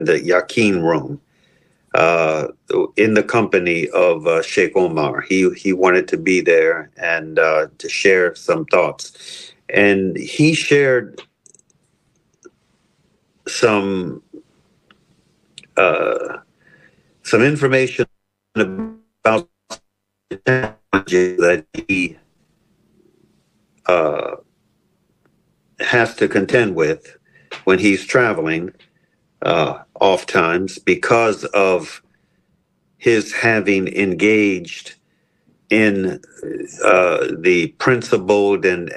the Yaqeen room in the company of Sheikh Omar. He wanted to be there and to share some thoughts. And he shared some information about the challenges that he has to contend with when he's traveling, oft times, because of his having engaged in the principled and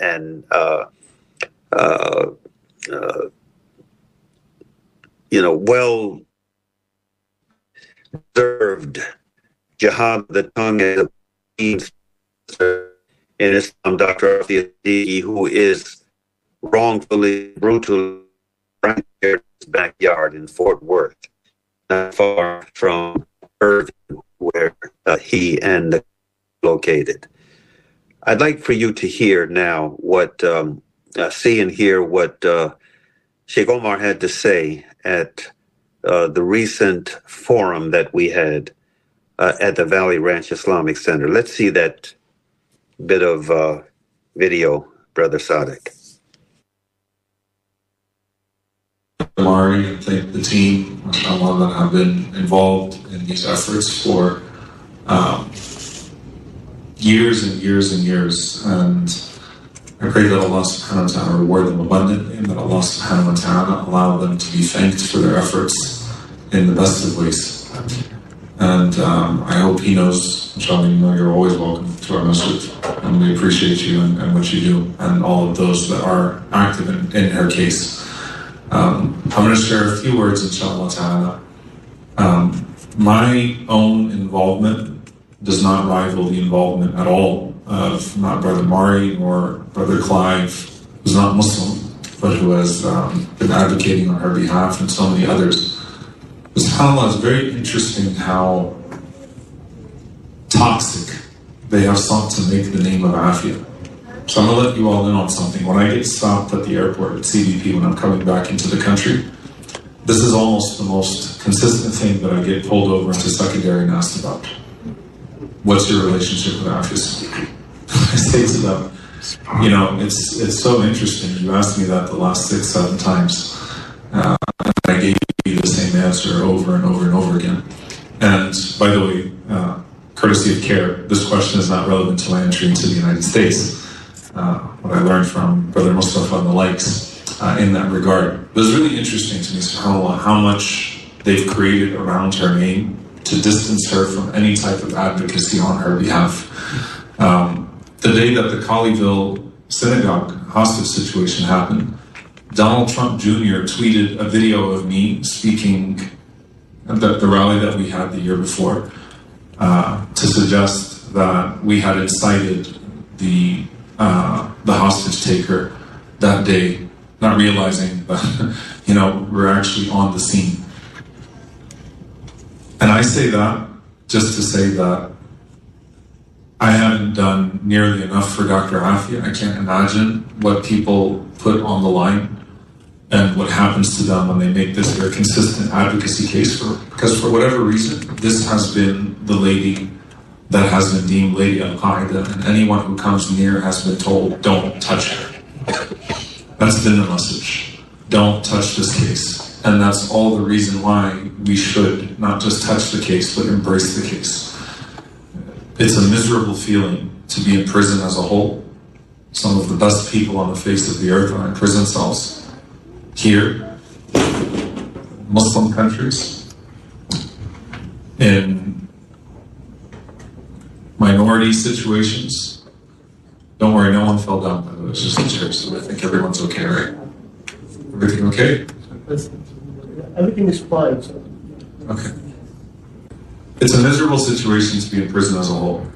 well deserved jihad, the tongue as a in Islam, Dr. Afi, who is wrongfully, brutally right there in his backyard in Fort Worth, not far from Irving, where he and located. I'd like for you to hear now what, see and hear what Sheikh Omar had to say at the recent forum that we had at the Valley Ranch Islamic Center. Let's see that bit of video, Brother Sadiq. Mari, and thank the team that have been involved in these efforts for years and years and years. And I pray that Allah subhanahu wa ta'ala reward them abundantly, and that Allah subhanahu wa ta'ala allow them to be thanked for their efforts in the best of ways. And I hope he knows, inshallah, you're always welcome to our masjid, and we appreciate you and what you do, and all of those that are active in her case. I'm going to share a few words, inshallah ta'ala. My own involvement does not rival the involvement at all of not Brother Mari or Brother Clive, who's not Muslim, but who has been advocating on her behalf, and so many others. SubhanAllah, it's very interesting how toxic they have sought to make the name of Afia. So I'm going to let you all in on something. When I get stopped at the airport at CBP when I'm coming back into the country, this is almost the most consistent thing that I get pulled over into secondary and asked about. What's your relationship with Afia? I say to them, it's so interesting. You asked me that the last 6-7 times. And I gave you the same answer over and over and over again. And by the way, courtesy of CARE, this question is not relevant to my entry into the United States. What I learned from Brother Mustafa and the likes in that regard. It was really interesting to me, subhanAllah, how much they've created around her name to distance her from any type of advocacy on her behalf. The day that the Colleyville synagogue hostage situation happened, Donald Trump Jr. tweeted a video of me speaking at the rally that we had the year before to suggest that we had incited the hostage taker that day, not realizing that, we're actually on the scene. And I say that just to say that I haven't done nearly enough for Dr. Afia. I can't imagine what people put on the line and what happens to them when they make this very consistent advocacy case because for whatever reason, this has been the lady that has been deemed Lady Al-Qaeda, and anyone who comes near has been told, don't touch her. That's been the message. Don't touch this case. And that's all the reason why we should not just touch the case, but embrace the case. It's a miserable feeling to be in prison as a whole. Some of the best people on the face of the earth are in prison cells. Here, Muslim countries, in minority situations. Don't worry, no one fell down, by the way. It's just a chair, so I think everyone's okay, right? Everything okay? Everything is fine, sir. Okay. It's a miserable situation to be in prison as a whole.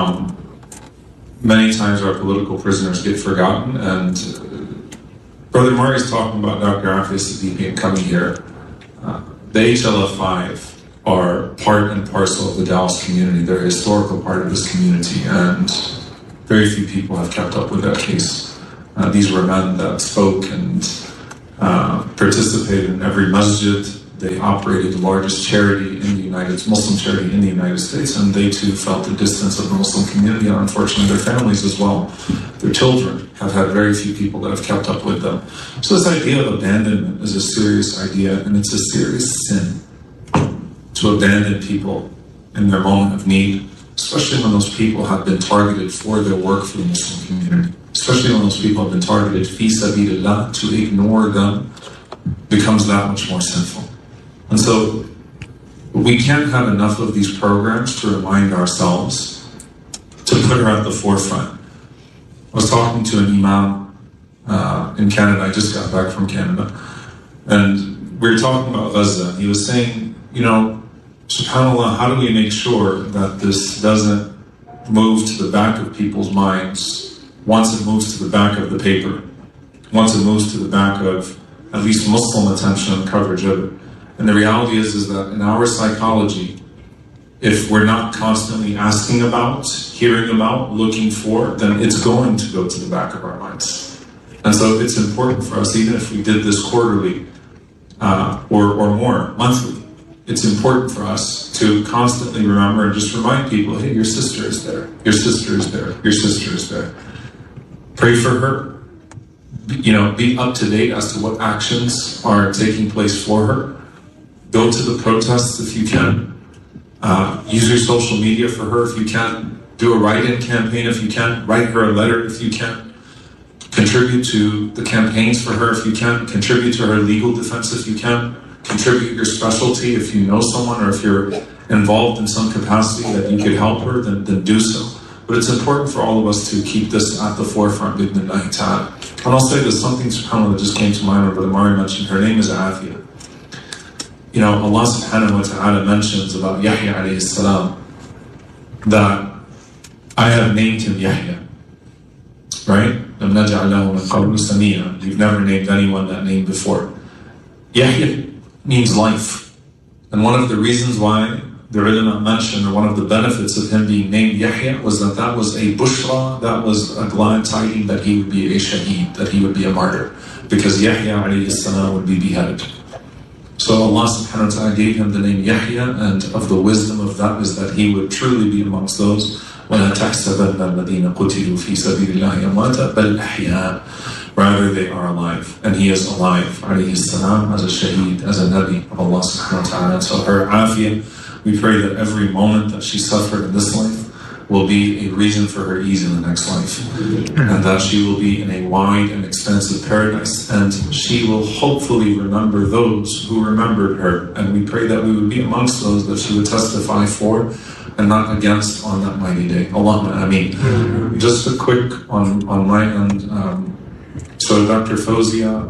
Many times our political prisoners get forgotten, and Brother Mari is talking about Dr. Afia Siddiqui and coming here. The HLF5 are part and parcel of the Dallas community. They're a historical part of this community, and very few people have kept up with that case. These were men that spoke and participated in every masjid, They operated the largest charity in the Muslim charity in the United States, and they too felt the distance of the Muslim community, and unfortunately their families as well. Their children have had very few people that have kept up with them. So this idea of abandonment is a serious idea, and it's a serious sin to abandon people in their moment of need, especially when those people have been targeted for their work for the Muslim community, especially when those people have been targeted fi sabilillah. To ignore them becomes that much more sinful. And so we can't have enough of these programs to remind ourselves to put her at the forefront. I was talking to an imam in Canada. I just got back from Canada, and we were talking about Gaza. He was saying, you know, subhanAllah, how do we make sure that this doesn't move to the back of people's minds once it moves to the back of the paper, once it moves to the back of at least Muslim attention and coverage of it? And the reality is that in our psychology, if we're not constantly asking about, hearing about, looking for, then it's going to go to the back of our minds. And so it's important for us, even if we did this quarterly or more, monthly, it's important for us to constantly remember and just remind people, hey, your sister is there, your sister is there, your sister is there. Pray for her. You know, be up to date as to what actions are taking place for her. Go to the protests if you can. Use your social media for her if you can. Do a write-in campaign if you can. Write her a letter if you can. Contribute to the campaigns for her if you can. Contribute to her legal defense if you can. Contribute your specialty if you know someone or if you're involved in some capacity that you could help her, then do so. But it's important for all of us to keep this at the forefront, bidnillahi ta'ala. And I'll say there's something, subhanAllah, that just came to mind when Brother Mari mentioned. Her name is Afia. You know, Allah subhanahu wa ta'ala mentions about Yahya alayhi salam that I have named him Yahya, right? You've never named anyone that name before. Yahya means life. And one of the reasons why the ulama mentioned, or one of the benefits of him being named Yahya, was that was a bushra, that was a glad tiding that he would be a shaheed, that he would be a martyr, because Yahya alayhi salam would be beheaded. So Allah subhanahu wa ta'ala gave him the name Yahya, and of the wisdom of that is that he would truly be amongst those وَلَا تَحْسَبَنَّ الَّذِينَ قُتِلُوا فِي سَبِيلِ اللَّهِ أَمْوَاتًا بَلْ أَحْيَاءٌ. Rather, they are alive, and he is alive, alayhi salam, as a shaheed, as a nabi of Allah subhanahu wa ta'ala. So her afiyah, we pray that every moment that she suffered in this life will be a reason for her ease in the next life, and that she will be in a wide and extensive paradise, and she will hopefully remember those who remembered her, and we pray that we would be amongst those that she would testify for and not against on that mighty day. Allahumma ameen. Just a quick on my end, so Dr. Fawzia,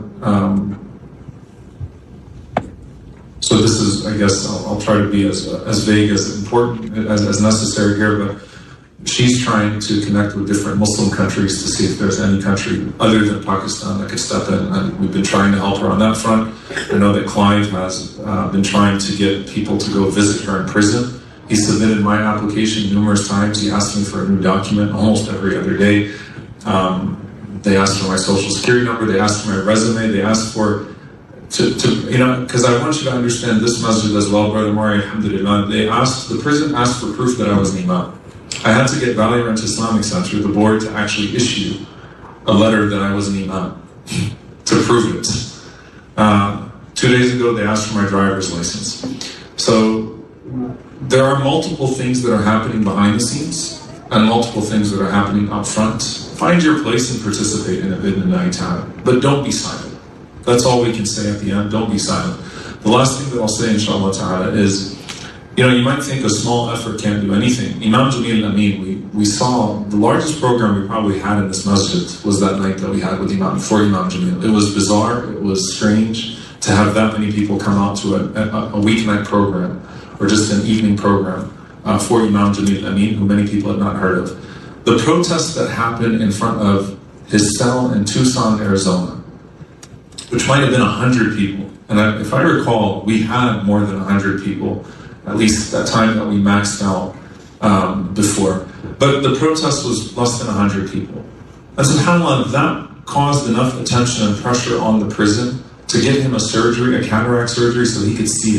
so this is, I guess, I'll try to be as vague as important as necessary here, but she's trying to connect with different Muslim countries to see if there's any country other than Pakistan that could step in, and we've been trying to help her on that front. I know that Clive has been trying to get people to go visit her in prison. He submitted my application numerous times. He asked me for a new document almost every other day. They asked for my social security number, they asked for my resume, they asked for you know, because I want you to understand this masjid as well, Brother Mari, alhamdulillah. The prison asked for proof that I was an imam. I had to get Valley Ranch Islamic Center, the board, to actually issue a letter that I was an imam to prove it. 2 days ago, they asked for my driver's license. So there are multiple things that are happening behind the scenes and multiple things that are happening up front. Find your place and participate in it, bidnillahi ta'ala. But don't be silent. That's all we can say at the end. Don't be silent. The last thing that I'll say, inshallah ta'ala, is, you know, you might think a small effort can't do anything. Imam Jamil Amin, we saw the largest program we probably had in this masjid was that night that we had with before Imam Jamil. It was bizarre, it was strange to have that many people come out to a weeknight program or just an evening program for Imam Jamil Amin, who many people had not heard of. The protests that happened in front of his cell in Tucson, Arizona, which might have been 100 people. And if I recall, we had more than 100 people, at least that time that we maxed out before. But the protest was less than 100 people. And subhanAllah, that caused enough attention and pressure on the prison to give him a surgery, a cataract surgery, so he could see